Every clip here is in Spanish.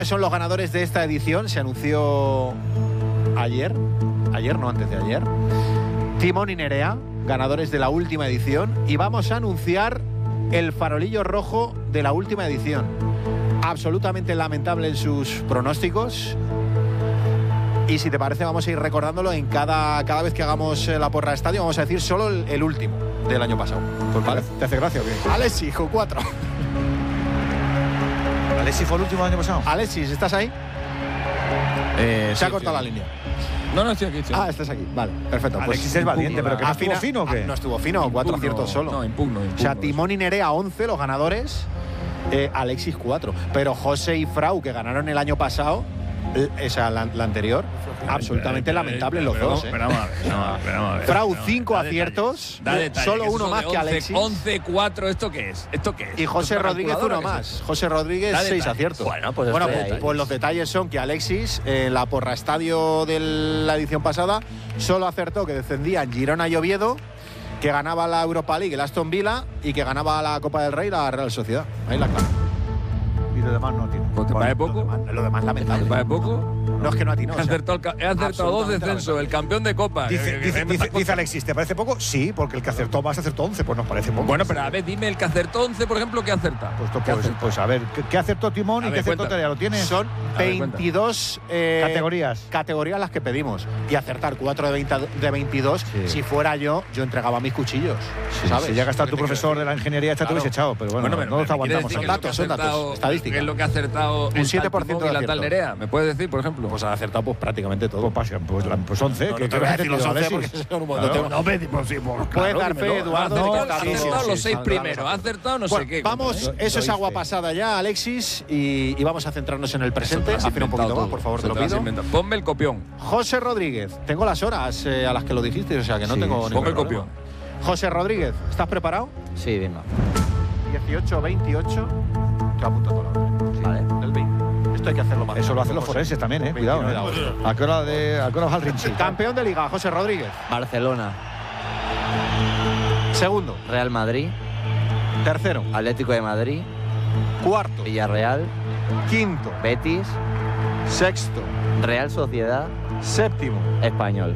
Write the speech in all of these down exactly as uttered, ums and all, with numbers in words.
Son los ganadores de esta edición. Se anunció ayer, ayer no, antes de ayer. Timón y Nerea, ganadores de la última edición. Y vamos a anunciar el farolillo rojo de la última edición. Absolutamente lamentable en sus pronósticos. Y si te parece, vamos a ir recordándolo en cada, cada vez que hagamos la porra de estadio. Vamos a decir solo el, el último del año pasado. ¿Vale? ¿Te hace gracia o qué? Alexis, hijo, cuatro. ¿Alexis fue el último del año pasado? Alexis, ¿estás ahí? Eh, Se ha sí, cortado sí. la línea. No, no estoy aquí. Sí. Ah, estás aquí. Vale, perfecto. Alexis pues, es valiente, pero que no afina- estuvo fino o qué? Ah, no estuvo fino, cuatro Impugno, aciertos solo. No, impugno, impugno. O sea, Timón y Nerea once, los ganadores. Eh, Alexis cuatro. Pero José y Frau, que ganaron el año pasado, eh, esa, la, la anterior, absolutamente lamentable los dos. ¿eh? Frau, cinco aciertos, solo uno más que Alexis. once, cuatro, ¿esto qué es? ¿Esto qué es? Y José ¿Esto Rodríguez calculadora uno qué es más. esto? José Rodríguez, Da seis detalles. aciertos. Bueno, pues Bueno, estoy pues, ahí. pues los detalles son que Alexis, en la porra estadio de la edición pasada, solo acertó que descendían Girona y Oviedo, que ganaba la Europa League el Aston Villa y que ganaba la Copa del Rey la Real Sociedad. Ahí la clave. Y lo demás no tiene. Pues te parece poco. Lo demás, lo demás ¿Te lamentable. parece poco? No es que no atinó. He o sea, acertado, el ca- he acertado dos absolutamente descensos, el campeón de Copa. Dice, Que- que- dice, que- dice, que- dice Alexis, ¿te parece poco? Sí, porque el que acertó más acertó once, pues nos parece poco. Bueno, pero a ver, dime el que acertó once, por ejemplo, ¿qué acerta? Pues, ¿Qué pues, acerta? pues a ver, ¿qué, qué acertó Timón A y ver, qué acertó cuenta. Nerea? ¿Lo tienes? son A ver, cuenta. veintidós eh, Categorías. categorías las que pedimos. Y acertar cuatro de, veinte, de veintidós, Sí. si fuera yo, yo entregaba mis cuchillos. ¿Sabes? Si llega a estar tu profesor de la ingeniería, esta te Claro. hubiese echado, pero bueno, pero- no nos pero ¿me quieres aguantamos. decir son qué es lo que datos, ha son datos, acertado- estadística. ¿Qué es lo que ha acertado Un el siete por tal ciento Timón de y la tal acierto. Nerea? ¿Me puedes decir, por ejemplo? Pues ha acertado pues prácticamente todo. Pues, pasa, pues, la- pues once. No, que no te voy a que decir los once Alexis. porque son un Claro. montón. No, hombre, pues sí, pues, Puedes claro, dar fe, dímelo. Eduardo, No, de que ha está sí, todo- acertado sí, los sí, seis sí, primeros, claro. ha acertado no Bueno, sé qué. vamos, Doy- eso es doy agua fe. pasada ya, Alexis, y, y vamos a centrarnos en el presente. Afina un poquito más, por favor, te lo pido. Ponme el copión. José Rodríguez, tengo las horas eh, a las que lo dijiste, o sea que no Sí, tengo sí. ningún Ponme el problema. copión. José Rodríguez, ¿estás preparado? Sí, venga. dieciocho, veintiocho. Te apunto todo la orden. Vale. El veinte. Esto hay que hacerlo más. Eso lo hacen los José. forenses también, eh. Cuidado, veintinueve de eh. agosto. ¿A qué hora de, a qué hora vas al Rinchi? Campeón de Liga, José Rodríguez. Barcelona, Segundo. Real Madrid, Tercero. Atlético de Madrid, Cuarto. Villarreal, Quinto. Betis, Sexto. Real Sociedad, Séptimo. Español.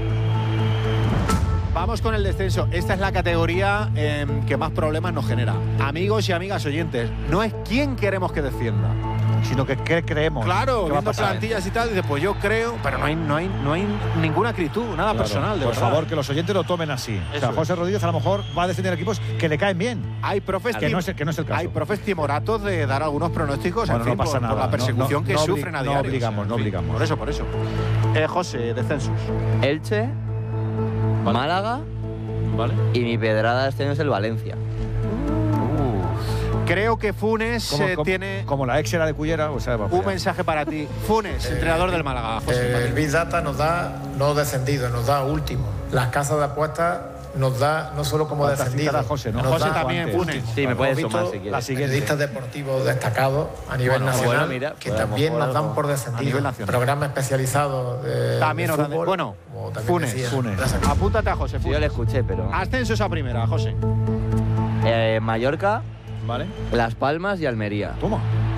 Vamos con el descenso. Esta es la categoría eh, que más problemas nos genera. Amigos y amigas oyentes, no es quién queremos que descienda. Sino que ¿qué creemos? Claro, ¿Qué va a viendo pasar? plantillas y tal, dices, pues yo creo, pero no hay, no hay, no hay ninguna acritud, nada Claro. personal, de Por verdad. favor, que los oyentes lo tomen así. O Eso sea, es. José Rodríguez a lo mejor va a defender equipos que le caen bien. Hay profes, Que tim- no es el- que no es el caso. hay profes timoratos de dar algunos pronósticos en Bueno, fin, no pasa por, nada. por la No- persecución no- que no obli- sufren a no diario. obligamos, no en fin, obligamos. Por eso, por eso. Eh, José, descensos. Elche, Vale. Málaga ¿Vale? y mi pedrada este año es el Valencia. Creo que Funes Como, eh, como- tiene como la ex era de Cullera, o sea, va un para allá. mensaje para ti. Funes, entrenador del Málaga. José, Eh, vale. el Big Data nos da no descendido, nos da último. Las casas de apuestas nos da no solo como Falta descendido. citar a José, ¿no? nos José da también, antes. Funes. Sí, me Hemos puedes visto sumar si La quieres. siguiente. periodistas deportivos destacados a nivel Bueno, nacional bueno, mira, que pues a lo también mejor nos dan algo por a descendido. nivel nacional. Programas especializados de, También de nos dan- fútbol. bueno, como también Funes, decía, Funes. la sección. Apúntate a José. Sí, yo Funes. le escuché, pero. Ascensos a primera, José. Eh, Mallorca, ¿Vale? Las Palmas y Almería. Toma.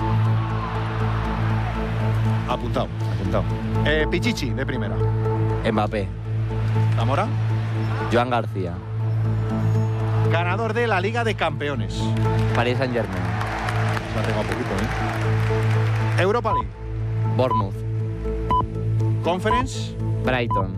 Apuntado. Apuntado. Eh, Pichichi, de primera. Mbappé, Zamora. Joan García, Ganador de la Liga de Campeones. Paris Saint Germain, Se ha arreglado un poquito, ¿eh? Europa League. Bournemouth, Conference. Brighton,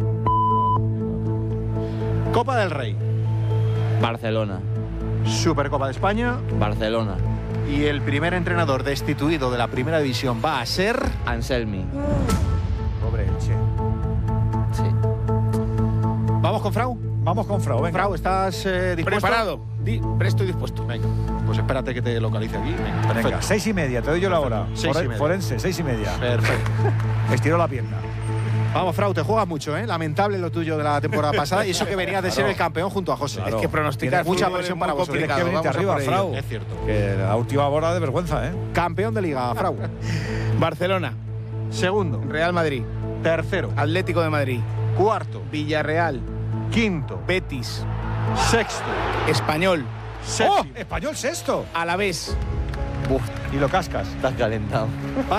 Copa del Rey. Barcelona, Supercopa de España. Barcelona, Y el primer entrenador destituido de la primera división va a ser... Anselmi. Pobre Elche. Sí. Vamos con Frau. Vamos con Frau, venga. Frau, ¿estás eh, dispuesto? Preparado. Di- presto y dispuesto. Venga, pues espérate que te localice aquí. Venga, perfecto. Venga, seis y media, te doy yo la hora. Seis y media. Forense, seis y media. Perfecto. Estiró la pierna. Vamos, Frau, te juegas mucho, ¿eh? Lamentable lo tuyo de la temporada pasada y eso que venías de ser el campeón junto a José. Claro. Es que pronosticar Tienes mucha fútbol, presión es para muy vosotros. complicado. Tienes que venirte Vamos a arriba, por ello. Frau. Es cierto. Que la última hora de vergüenza, ¿eh? Campeón de Liga, Frau. Barcelona, Segundo. Real Madrid, Tercero. Atlético de Madrid, Cuarto. Villarreal, Quinto. Betis, Sexto. Español, Séptimo. ¡Oh! ¡Español sexto! Alavés, Uf, Y lo cascas. Estás calentado.